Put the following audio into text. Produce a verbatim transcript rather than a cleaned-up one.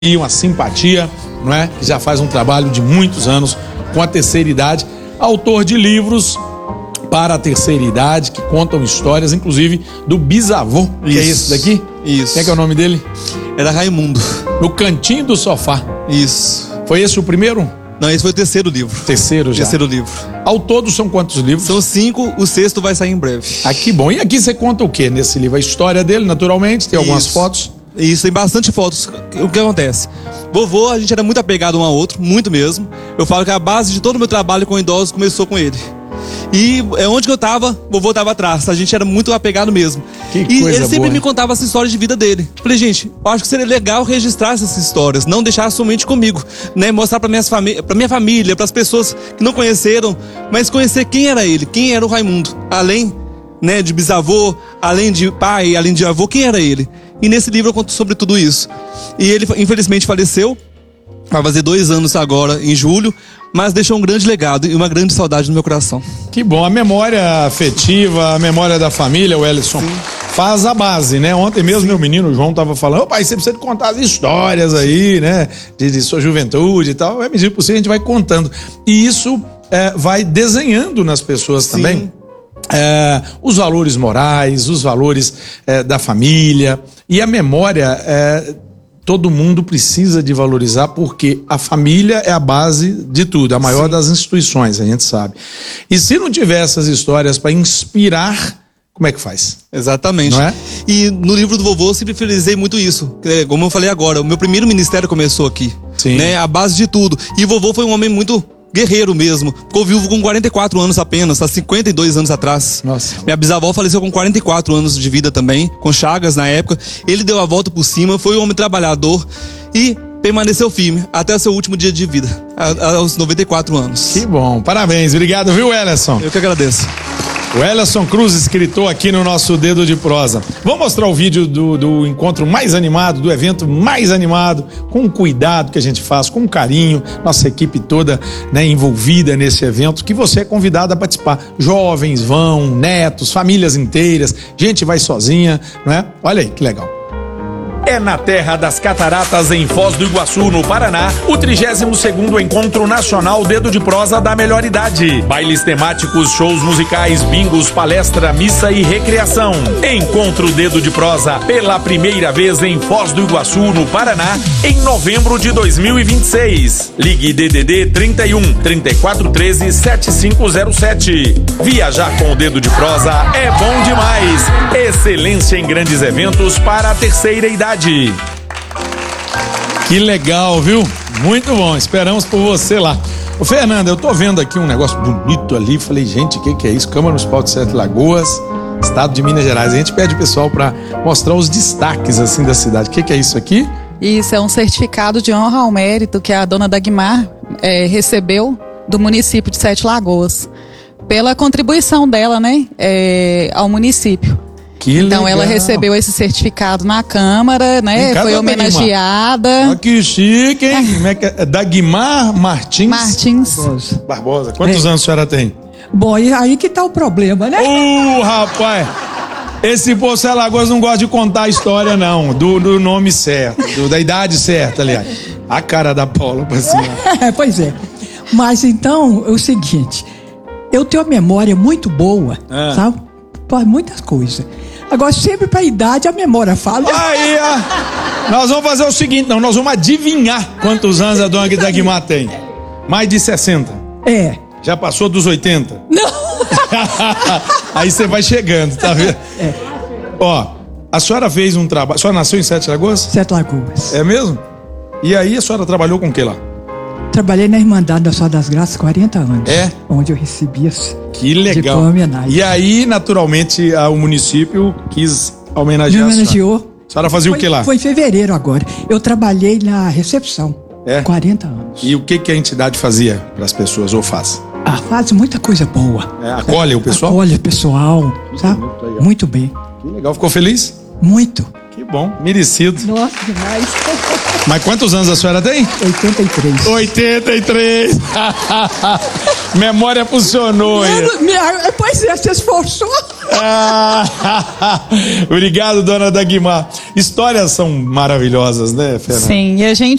e uma simpatia, não é? Que já faz um trabalho de muitos anos com a terceira idade, autor de livros para a terceira idade, que contam histórias, inclusive do bisavô, que Isso. é esse daqui? Isso. Quem é que é o nome dele? Era Raimundo. No Cantinho do Sofá. Isso. Foi esse o primeiro? Não, esse foi o terceiro livro. Terceiro já. Terceiro livro. Ao todo são quantos livros? São cinco, o sexto vai sair em breve. Ah, que bom. E aqui você conta o que nesse livro? A história dele, naturalmente, tem algumas Isso. fotos. Isso, tem bastante fotos. O que acontece? Vovô, a gente era muito apegado um ao outro, muito mesmo. Eu falo que a base de todo o meu trabalho com idosos começou com ele. E é onde que eu tava, vovô tava atrás. A gente era muito apegado mesmo. Que e coisa ele sempre boa, me hein? contava as histórias de vida dele. Falei, gente, eu acho que seria legal registrar essas histórias, não deixar somente comigo, né? Mostrar para minhas famí- pra minha família, para as pessoas que não conheceram, mas conhecer quem era ele, quem era o Raimundo. Além, né, de bisavô, além de pai, além de avô, quem era ele? E nesse livro eu conto sobre tudo isso. E ele, infelizmente, faleceu. Vai fazer dois anos agora, em julho, mas deixou um grande legado e uma grande saudade no meu coração. Que bom. A memória afetiva, a memória da família, o Ellison, faz a base, né? Ontem mesmo meu menino João tava falando, ô pai, você precisa contar as histórias aí, né? De, de sua juventude e tal. Vai medir por si, a gente vai contando. E isso é, vai desenhando nas pessoas Sim. também. É, os valores morais, os valores é, da família. E a memória, é, todo mundo precisa de valorizar, porque a família é a base de tudo, a maior Sim. das instituições, a gente sabe. E se não tiver essas histórias para inspirar, como é que faz? Exatamente. Não é? E no livro do vovô eu sempre frisei muito isso. É, como eu falei agora, o meu primeiro ministério começou aqui. Sim. Né? A base de tudo. E o vovô foi um homem muito guerreiro mesmo. Ficou vivo com quarenta e quatro anos apenas, há cinquenta e dois anos atrás. Nossa. Minha bisavó faleceu com quarenta e quatro anos de vida também, com chagas na época. Ele deu a volta por cima, foi um homem trabalhador e permaneceu firme até o seu último dia de vida, a- aos noventa e quatro anos. Que bom, parabéns, obrigado, viu, Ellison? Eu que agradeço. O Ellison Cruz, escritor aqui no nosso Dedo de Prosa. Vamos mostrar o vídeo do, do encontro mais animado, do evento mais animado, com o cuidado que a gente faz, com carinho, nossa equipe toda, né, envolvida nesse evento, que você é convidado a participar. Jovens vão, netos, famílias inteiras, gente vai sozinha, não é? Olha aí, que legal. É na terra das cataratas, em Foz do Iguaçu, no Paraná, o trigésimo segundo Encontro Nacional Dedo de Prosa da Melhor Idade. Bailes temáticos, shows musicais, bingos, palestra, missa e recreação. Encontro Dedo de Prosa, pela primeira vez em Foz do Iguaçu, no Paraná, em novembro de dois mil e vinte e seis. Ligue D D D trinta e um, trinta e quatro treze, setenta e cinco zero sete. Viajar com o Dedo de Prosa é bom demais. Excelência em grandes eventos para a terceira idade. Que legal, viu? Muito bom, esperamos por você lá. Ô Fernanda, eu tô vendo aqui um negócio bonito ali, falei, gente, o que que é isso? Câmara Municipal de Sete Lagoas, Estado de Minas Gerais. A gente pede o pessoal para mostrar os destaques assim da cidade. O que que é isso aqui? Isso é um certificado de honra ao mérito que a dona Dagmar eh, recebeu do município de Sete Lagoas, pela contribuição dela, né, eh, ao município. Que Então legal. ela recebeu esse certificado na Câmara, né? Vem cá, Foi dona homenageada. Olha que chique, hein? Como é que é? Dagmar Martins Martins. Barbosa. Barbosa. Quantos É. anos a senhora tem? Bom, e aí que tá o problema, né? Uh, rapaz! Esse povo Sete Lagoas não gosta de contar a história, não. Do, do nome certo, do- da idade certa, aliás. A cara da Paula pra cima. É, pois é. Mas então, é o seguinte, eu tenho uma memória muito boa, Ah. sabe? Para muitas coisas. Agora, sempre pra idade, a memória falha. Aí, ó. Nós vamos fazer o seguinte, não, nós vamos adivinhar quantos anos a dona Dagmar tem. Mais de sessenta. É. Já passou dos oitenta. Não. Aí você vai chegando, tá vendo? É. Ó, a senhora fez um trabalho. A senhora nasceu em Sete Lagoas? Sete Lagoas. É mesmo? E aí a senhora trabalhou com o que lá? Trabalhei na Irmandade da Só das Graças quarenta anos. É? Onde eu recebia esse Que legal. diploma homenagem. E aí, naturalmente, a- o município quis Me homenagear a senhora. homenageou. A senhora fazia Foi, o que lá? foi em fevereiro agora. Eu trabalhei na recepção. É? quarenta anos. E o que, que a entidade fazia para as pessoas, ou faz? Ah, faz muita coisa boa. É, acolhe o pessoal? Acolhe o pessoal, sabe? bonito aí, ó. Muito bem. Que legal, ficou feliz? Muito. Que bom, merecido. Nossa, demais. Mas quantos anos a senhora tem? oitenta e três. oitenta e três. Memória funcionou. aí. Minha- Pois é, se esforçou. Ah, obrigado, dona Dagmar. Histórias são maravilhosas, né, Fernanda? Sim, e a gente